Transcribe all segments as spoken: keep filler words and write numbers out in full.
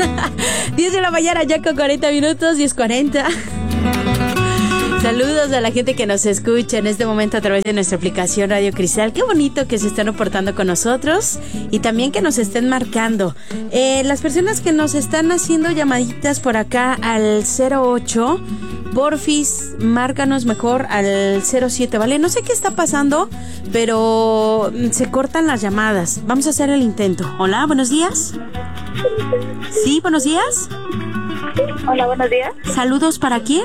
diez de la mañana ya con cuarenta minutos, diez cuarenta. Saludos a la gente que nos escucha en este momento a través de nuestra aplicación Radio Cristal. Qué bonito que se estén reportando con nosotros y también que nos estén marcando. Eh, las personas que nos están haciendo llamaditas por acá al cero ocho, porfis, márcanos mejor al cero siete, ¿vale? No sé qué está pasando, pero se cortan las llamadas. Vamos a hacer el intento. Hola, buenos días. Sí, buenos días. Hola, buenos días. ¿Saludos para quién?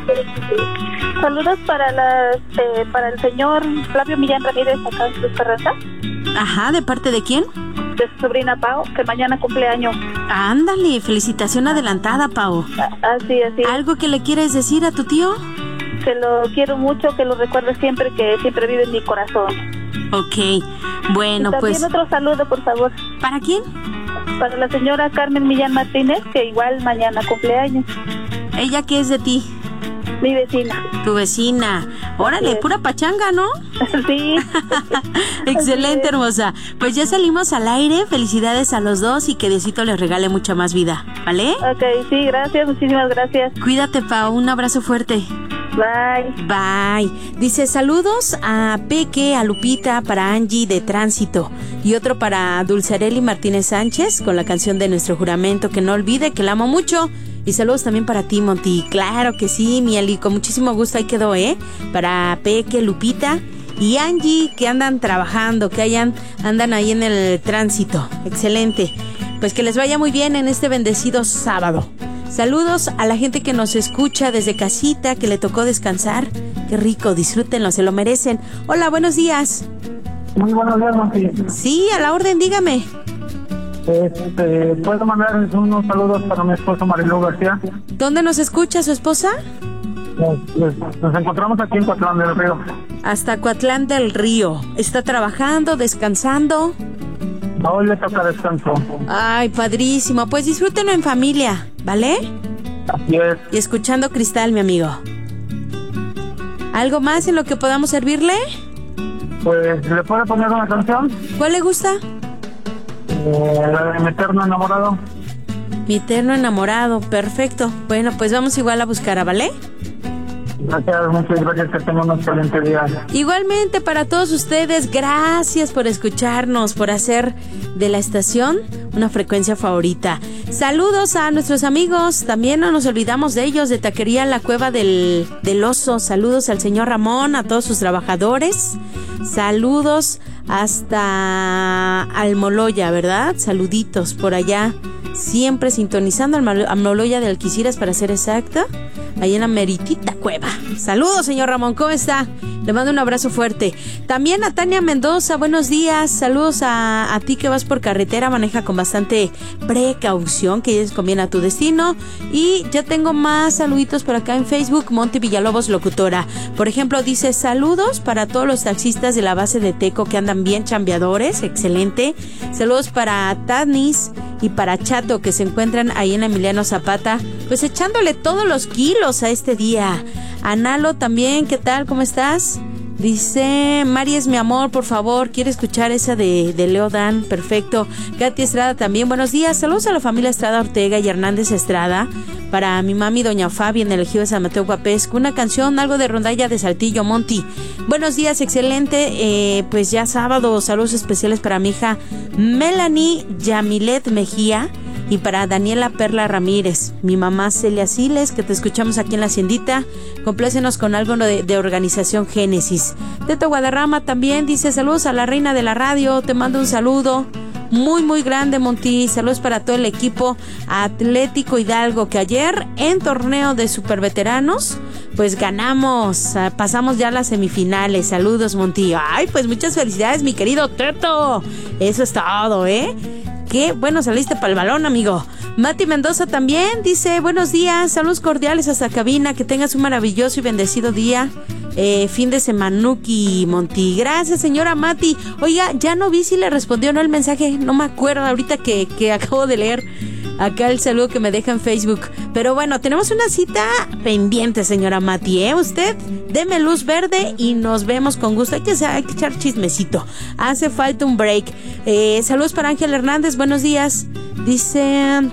Saludos para las, eh, para el señor Flavio Millán Ramírez acá en Cruz Carranza. Ajá, ¿de parte de quién? De su sobrina Pau, que mañana cumple año. Ándale, felicitación adelantada, Pau. Así, así. ¿Algo que le quieres decir a tu tío? Que lo quiero mucho, que lo recuerde siempre, que siempre vive en mi corazón. Ok, bueno, y también pues... otro saludo, por favor. ¿Para quién? Para la señora Carmen Millán Martínez, que igual mañana cumpleaños. ¿Ella qué es de ti? Mi vecina. Tu vecina. Órale, pura pachanga, ¿no? Sí. Excelente, hermosa. Pues ya salimos al aire. Felicidades a los dos y que Diosito les regale mucha más vida, ¿vale? Ok, sí, gracias, muchísimas gracias. Cuídate, Pau. Un abrazo fuerte. Bye. Bye. Dice saludos a Peque, a Lupita, para Angie de Tránsito y otro para Dulcereli Martínez Sánchez con la canción de Nuestro Juramento, que no olvide que la amo mucho. Y saludos también para ti, Monty. Claro que sí, Mieli, con muchísimo gusto ahí quedó, ¿eh? Para Peque, Lupita y Angie, que andan trabajando, que hayan, andan ahí en el tránsito. Excelente. Pues que les vaya muy bien en este bendecido sábado. Saludos a la gente que nos escucha desde casita, que le tocó descansar. Qué rico, disfrútenlo, se lo merecen. Hola, buenos días. Muy buenos días, Monty. Sí, a la orden, dígame. Este, ¿puedo mandar unos saludos para mi esposa Marilu García? ¿Dónde nos escucha su esposa? Nos, nos encontramos aquí en Coatlán del Río. Hasta Coatlán del Río. ¿Está trabajando, descansando? Hoy le toca descanso. Ay, padrísimo. Pues disfrútenlo en familia, ¿vale? Así es. Y escuchando Cristal, mi amigo. ¿Algo más en lo que podamos servirle? Pues, ¿le puedo poner una canción? ¿Cuál le gusta? Eh, la de Mi Eterno Enamorado. Mi Eterno Enamorado, perfecto. Bueno, pues vamos igual a buscar, ¿vale? Gracias, muchas gracias, que tengan un excelente día. Igualmente para todos ustedes, gracias por escucharnos, por hacer de la estación una frecuencia favorita. Saludos a nuestros amigos, también no nos olvidamos de ellos, de Taquería La Cueva del, del Oso. Saludos al señor Ramón, a todos sus trabajadores. Saludos hasta Almoloya, ¿verdad? Saluditos por allá, siempre sintonizando Almoloya de Alquiciras, para ser exacta, ahí en la meritita cueva. Saludos, señor Ramón, ¿cómo está? Le mando un abrazo fuerte. También a Tania Mendoza, buenos días. Saludos a, a ti que vas por carretera, maneja con bastante precaución, que les conviene a tu destino. Y ya tengo más saluditos por acá en Facebook. Monty Villalobos, locutora. Por ejemplo, dice saludos para todos los taxistas de la base de Teco que andan bien chambeadores. Excelente. Saludos para Tanis y para Chato, que se encuentran ahí en Emiliano Zapata, pues echándole todos los kilos a este día. Analo también, ¿qué tal? ¿Cómo estás? Dice, Mari es mi amor, por favor, quiere escuchar esa de, de Leo Dan, perfecto. Katy Estrada también, buenos días, saludos a la familia Estrada Ortega y Hernández Estrada. Para mi mami Doña Fabi en el Ejido de San Mateo Guapesco, una canción, algo de Rondalla de Saltillo, Monty. Buenos días, excelente, eh, pues ya sábado, saludos especiales para mi hija Melanie Yamilet Mejía. Y para Daniela Perla Ramírez, mi mamá Celia Siles, que te escuchamos aquí en la haciendita. Complácenos con algo de, de Organización Génesis. Teto Guadarrama también dice saludos a la reina de la radio, te mando un saludo muy muy grande, Monty. Saludos para todo el equipo Atlético Hidalgo, que ayer en torneo de superveteranos pues ganamos, pasamos ya a las semifinales. Saludos, Monty. Ay, pues muchas felicidades, mi querido Teto. Eso es todo, ¿eh? Qué bueno, saliste para el balón, amigo. Mati Mendoza también dice, buenos días, saludos cordiales hasta cabina, que tengas un maravilloso y bendecido día, eh, fin de semanuki, Monty. Gracias, señora Mati. Oiga, ya no vi si le respondió o no el mensaje, no me acuerdo ahorita que, que acabo de leer acá el saludo que me deja en Facebook. Pero bueno, tenemos una cita pendiente, señora Mati, ¿eh? Usted, deme luz verde y nos vemos con gusto. Hay que, hay que echar chismecito. Hace falta un break. Eh, saludos para Ángel Hernández, buenos días. Dice,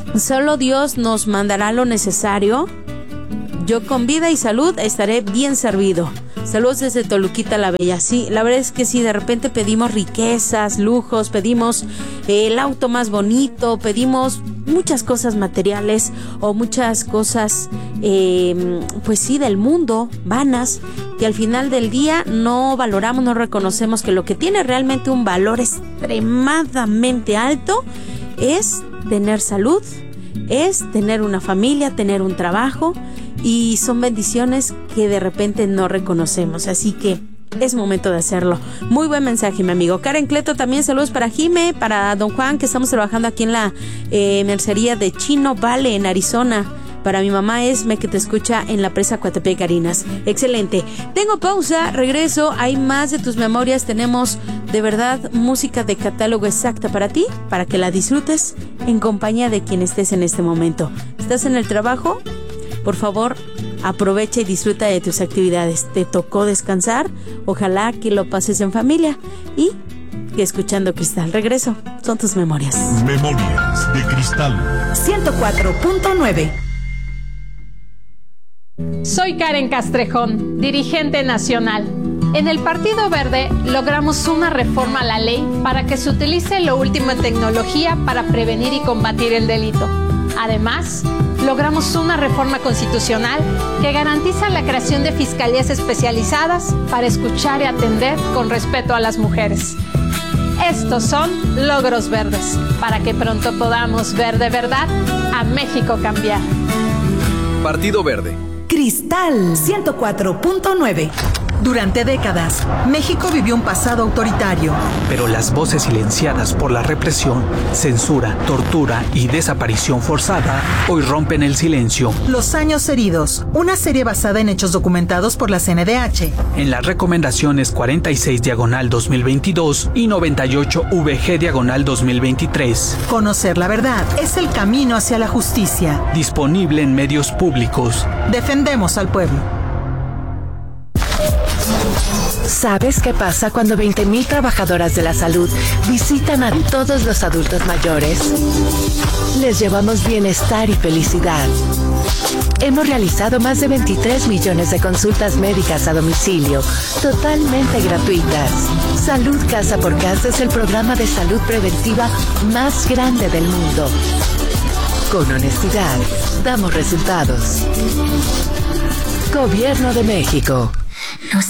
Solo Dios nos mandará lo necesario. Yo con vida y salud estaré bien servido. Saludos desde Toluquita la Bella. Sí, la verdad es que sí, de repente pedimos riquezas, lujos, pedimos eh, el auto más bonito, pedimos muchas cosas materiales o muchas cosas, eh, pues sí, del mundo, vanas, que al final del día no valoramos, no reconocemos que lo que tiene realmente un valor extremadamente alto es tener salud, es tener una familia, tener un trabajo. Y son bendiciones que de repente no reconocemos. Así que es momento de hacerlo. Muy buen mensaje, mi amigo. Karen Cleto también, saludos para Jime, para Don Juan, que estamos trabajando aquí en la eh, mercería de Chino Vale, en Arizona. Para mi mamá Esme, que te escucha en la presa Coatepec, Harinas. Excelente. Tengo pausa, regreso. Hay más de tus memorias. Tenemos de verdad música de catálogo exacta para ti, para que la disfrutes en compañía de quien estés en este momento. ¿Estás en el trabajo? Por favor, aprovecha y disfruta de tus actividades. ¿Te tocó descansar? Ojalá que lo pases en familia y que escuchando Cristal. Regreso. Son tus memorias. Memorias de Cristal. ciento cuatro punto nueve. Soy Karen Castrejón, dirigente nacional. En el Partido Verde logramos una reforma a la ley para que se utilice lo último en tecnología para prevenir y combatir el delito. Además, logramos una reforma constitucional que garantiza la creación de fiscalías especializadas para escuchar y atender con respeto a las mujeres. Estos son logros verdes, para que pronto podamos ver de verdad a México cambiar. Partido Verde. Cristal ciento cuatro punto nueve. Durante décadas, México vivió un pasado autoritario. Pero las voces silenciadas por la represión, censura, tortura y desaparición forzada hoy rompen el silencio. Los años heridos, una serie basada en hechos documentados por la C N D H. En las recomendaciones cuarenta y seis diagonal dos mil veintidós y noventa y ocho V G diagonal dos mil veintitrés. Conocer la verdad es el camino hacia la justicia. Disponible en medios públicos. Defendemos al pueblo. ¿Sabes qué pasa cuando veinte mil trabajadoras de la salud visitan a todos los adultos mayores? Les llevamos bienestar y felicidad. Hemos realizado más de veintitrés millones de consultas médicas a domicilio, totalmente gratuitas. Salud Casa por Casa es el programa de salud preventiva más grande del mundo. Con honestidad, damos resultados. Gobierno de México. Los